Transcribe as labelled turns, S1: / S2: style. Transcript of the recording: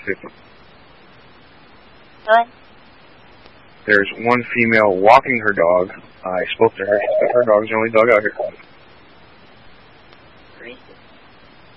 S1: 50.
S2: What?
S1: There's one female walking her dog. I spoke to her. Her dog's the only dog out here.